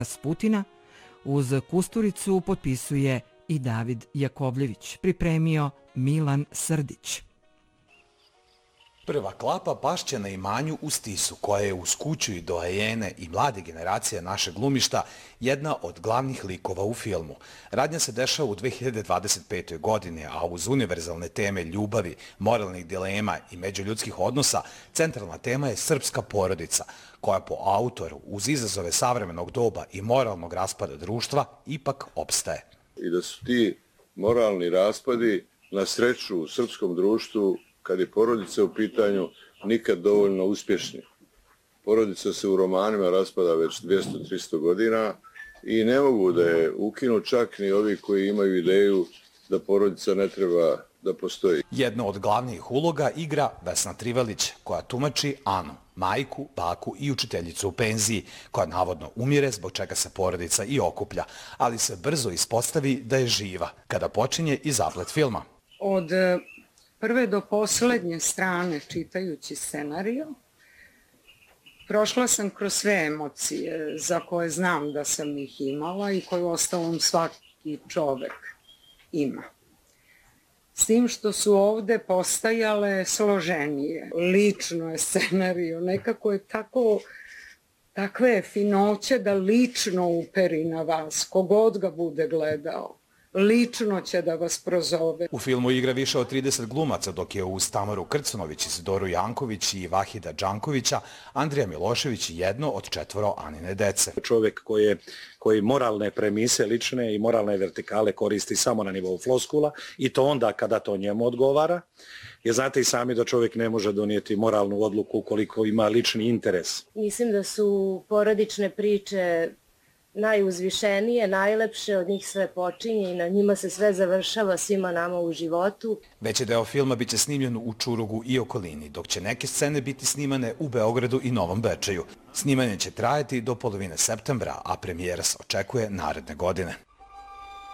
Rasputina, uz Kusturicu potpisuje i David Jakovljević, pripremio Milan Srdić. Prva klapa pašće na imanju u Stisu, koja je uz kuću i doajene i mlade generacije našeg glumišta jedna od glavnih likova u filmu. Radnja se dešava u 2025. godini, a uz univerzalne teme ljubavi, moralnih dilema i međuljudskih odnosa, centralna tema je srpska porodica, koja po autoru, uz izazove savremenog doba i moralnog raspada društva, ipak opstaje. I da su ti moralni raspadi na sreću u srpskom društvu, kad je porodica u pitanju, nikad dovoljno uspješni. Porodica se u romanima raspada već 200-300 godina i ne mogu da je ukinu čak ni ovi koji imaju ideju da porodica ne treba da postoji. Jedno od glavnih uloga igra Vesna Trivalić, koja tumači Anu, majku, baku i učiteljicu u penziji, koja navodno umire, zbog čega se porodica i okuplja, ali se brzo ispostavi da je živa, kada počinje i zaplet filma. Od prve do poslednje strane, čitajući scenariju, prošla sam kroz sve emocije za koje znam da sam ih imala i koje ostalom svaki čovek ima. S tim što su ovde postajale složenije. Lično je scenariju, nekako je takve finoće da lično uperi na vas, kogod ga bude gledao. Lično će da vas prozove. U filmu igra više od 30 glumaca, dok je uz Tamaru Krcunović, Isidoru Janković i Vahida Đankovića Andrija Milošević jedno od 4 Anine dece. Čovjek koji moralne premise lične i moralne vertikale koristi samo na nivou floskula i to onda kada to njemu odgovara. Jer znate i sami da čovjek ne može donijeti moralnu odluku ukoliko ima lični interes. Mislim da su porodične priče najuzvišenije, najlepše, od njih sve počinje i na njima se sve završava svima nama u životu. Veći deo filma biće snimljen u Čurugu i okolini, dok će neke scene biti snimane u Beogradu i Novom Bečeju. Snimanje će trajati do polovine septembra, a premijera se očekuje naredne godine.